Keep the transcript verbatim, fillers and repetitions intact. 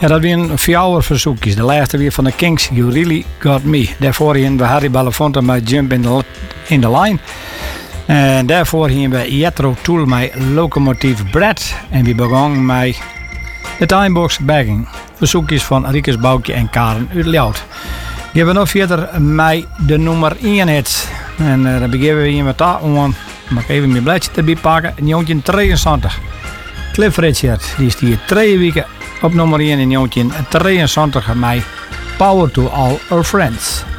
Ja, dat waren vier verzoekjes. De laatste weer van de Kings, You Really Got Me. Daarvoor hien we Harry Belafonte met Jump in the, in the Line. En daarvoor hien we Jethro Tull met Locomotive Bread. En we begonnen met de Timebox Bagging. Verzoekjes van Riekes Boukje en Karen Uitleout. Gaan we nog verder met de nummer één hits. En uh, dan beginnen we hier met dat aan. Mag ik even mijn bladje erbij pakken. negentien drieënzestig. Cliff Richard, die is hier twee weken op nummer één in negentien drieënzestig met Power to All Our Friends.